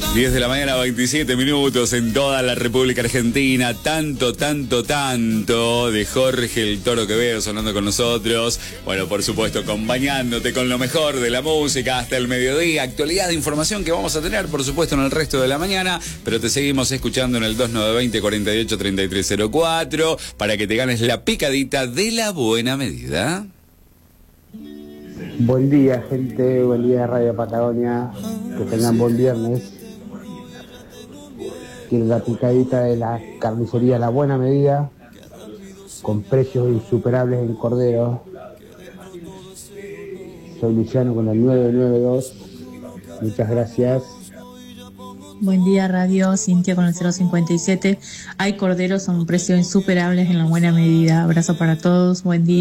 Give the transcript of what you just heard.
10 de la mañana, 27 minutos en toda la República Argentina. Tanto de Jorge el Toro Quevedo sonando con nosotros. Bueno, por supuesto, acompañándote con lo mejor de la música hasta el mediodía. Actualidad de información que vamos a tener, por supuesto, en el resto de la mañana. Pero te seguimos escuchando en el 2920-483304 para que te ganes la picadita de la buena medida. Buen día, gente. Buen día, Radio Patagonia. Que tengan buen viernes. Quiero la picadita de la carnicería La Buena Medida, con precios insuperables en cordero. Soy Luciano con el 992. Muchas gracias. Buen día, Radio Cintia con el 057. Hay corderos a un precio insuperables en La Buena Medida. Abrazo para todos. Buen día.